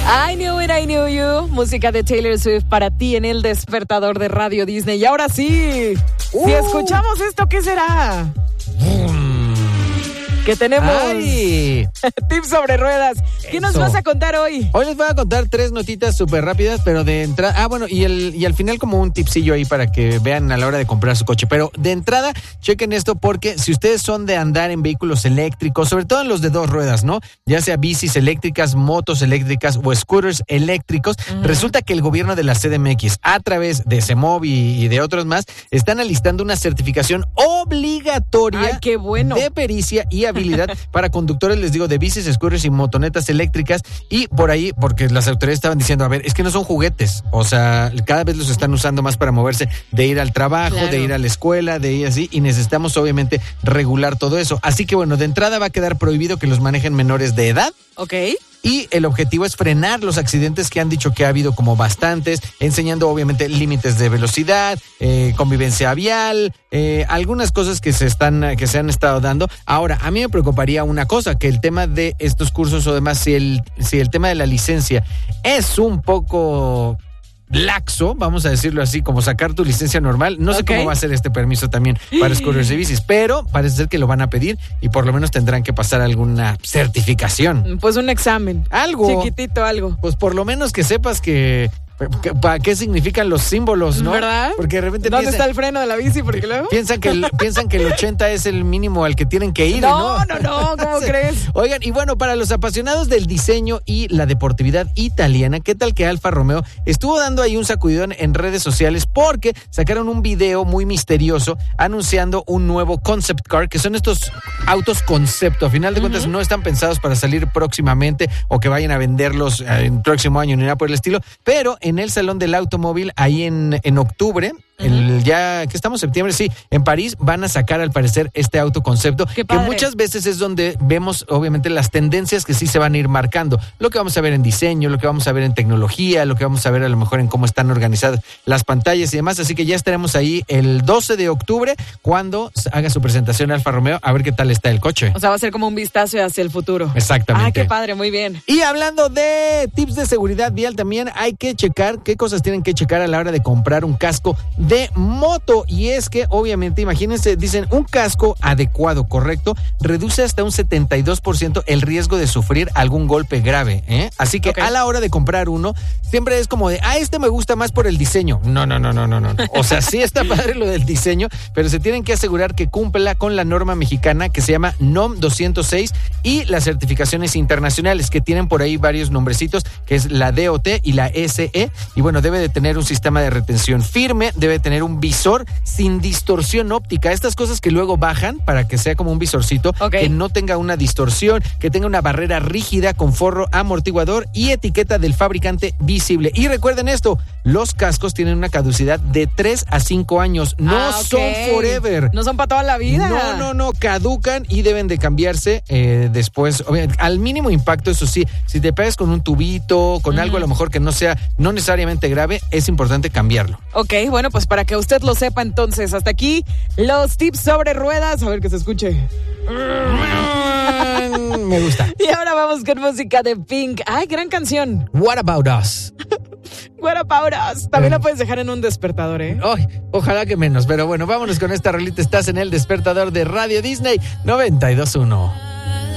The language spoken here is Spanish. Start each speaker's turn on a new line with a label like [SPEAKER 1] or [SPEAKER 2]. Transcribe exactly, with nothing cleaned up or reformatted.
[SPEAKER 1] I Knew It, I Knew You, música de Taylor Swift para ti en el despertador de Radio Disney. Y ahora sí, uh. si escuchamos esto, ¿qué será? ¿Qué tenemos?
[SPEAKER 2] ¡Ay!
[SPEAKER 1] Tips sobre ruedas. ¿Qué Eso. nos vas a contar hoy?
[SPEAKER 2] Hoy les voy a contar tres notitas súper rápidas, pero de entrada... Ah, bueno, y, el, y al final como un tipsillo ahí para que vean a la hora de comprar su coche. Pero de entrada, chequen esto porque si ustedes son de andar en vehículos eléctricos, sobre todo en los de dos ruedas, ¿no? Ya sea bicis eléctricas, motos eléctricas o scooters eléctricos, uh-huh. resulta que el gobierno de la C D M X, a través de CEMOV y, y de otros más, están alistando una certificación obligatoria
[SPEAKER 1] Ay, qué bueno.
[SPEAKER 2] de pericia y habilidad para conductores, les digo, de bicis, scooters y motonetas eléctricas. Y por ahí, porque las autoridades estaban diciendo, a ver, es que no son juguetes, o sea, cada vez los están usando más para moverse, de ir al trabajo, claro. de ir a la escuela, de ir así, y necesitamos obviamente regular todo eso. Así que bueno, de entrada va a quedar prohibido que los manejen menores de edad.
[SPEAKER 1] Ok.
[SPEAKER 2] Y el objetivo es frenar los accidentes que han dicho que ha habido como bastantes, enseñando obviamente límites de velocidad, eh, convivencia vial, eh, algunas cosas que se están, que se han estado dando. Ahora, a mí me preocuparía una cosa, que el tema de estos cursos o demás, si el, si el tema de la licencia es un poco laxo, vamos a decirlo así, como sacar tu licencia normal. No sé okay. cómo va a ser este permiso también para scooters y bicis, pero parece ser que lo van a pedir y por lo menos tendrán que pasar alguna certificación.
[SPEAKER 1] Pues un examen.
[SPEAKER 2] Algo.
[SPEAKER 1] Chiquitito, algo.
[SPEAKER 2] Pues por lo menos que sepas que... ¿Para qué significan los símbolos, no?
[SPEAKER 1] ¿Verdad?
[SPEAKER 2] Porque de repente
[SPEAKER 1] ¿Dónde
[SPEAKER 2] piensan,
[SPEAKER 1] está el freno de la bici? Porque luego
[SPEAKER 2] piensan que el, piensan que el ochenta es el mínimo al que tienen que ir.
[SPEAKER 1] No, no, no, no ¿cómo crees?
[SPEAKER 2] Oigan, y bueno, para los apasionados del diseño y la deportividad italiana, ¿qué tal que Alfa Romeo estuvo dando ahí un sacudidón en redes sociales porque sacaron un video muy misterioso anunciando un nuevo concept car, que son estos autos concepto. A final de uh-huh. cuentas no están pensados para salir próximamente o que vayan a venderlos en el próximo año ni nada por el estilo, pero en el Salón del Automóvil, ahí en, en octubre, uh-huh. el, ya que estamos en septiembre, sí, en París, van a sacar al parecer este autoconcepto, que muchas veces es donde vemos obviamente las tendencias que sí se van a ir marcando, lo que vamos a ver en diseño, lo que vamos a ver en tecnología, lo que vamos a ver a lo mejor en cómo están organizadas las pantallas y demás, así que ya estaremos ahí el doce de octubre cuando haga su presentación Alfa Romeo, a ver qué tal está el coche.
[SPEAKER 1] O sea, va a ser como un vistazo hacia el futuro.
[SPEAKER 2] Exactamente.
[SPEAKER 1] Ah, qué padre, muy bien.
[SPEAKER 2] Y hablando de tips de seguridad vial, también hay que checar qué cosas tienen que checar a la hora de comprar un casco de moto. Y es que, obviamente, imagínense, dicen, un casco adecuado, correcto, reduce hasta un setenta y dos por ciento el riesgo de sufrir algún golpe grave, ¿eh? Así que okay. a la hora de comprar uno, siempre es como de, ah, este me gusta más por el diseño. No, no, no, no, no, no. O sea, sí está padre lo del diseño, pero se tienen que asegurar que cumpla con la norma mexicana que se llama N O M doscientos seis y las certificaciones internacionales que tienen por ahí varios nombrecitos, que es la D O T y la S E. Y bueno, debe de tener un sistema de retención firme, debe tener un visor sin distorsión óptica. Estas cosas que luego bajan para que sea como un visorcito, okay. que no tenga una distorsión, que tenga una barrera rígida con forro amortiguador y etiqueta del fabricante visible. Y recuerden esto, los cascos tienen una caducidad de tres a cinco años. No
[SPEAKER 1] ah, okay.
[SPEAKER 2] son forever.
[SPEAKER 1] No son para toda la vida.
[SPEAKER 2] No, no, no, caducan y deben de cambiarse eh, después. Al mínimo impacto, eso sí, si te pegas con un tubito, con mm. algo a lo mejor que no sea, no necesariamente grave, es importante cambiarlo.
[SPEAKER 1] Ok, bueno, pues para que usted lo sepa entonces, hasta aquí los tips sobre ruedas. A ver que se escuche.
[SPEAKER 2] Me gusta.
[SPEAKER 1] Y ahora vamos con música de Pink. Ay, gran canción.
[SPEAKER 2] What About Us.
[SPEAKER 1] What About Us. También la puedes dejar en un despertador, ¿eh?
[SPEAKER 2] Ay, ojalá que menos, pero bueno, vámonos con esta rolita. Estás en el despertador de Radio Disney noventa y dos punto uno.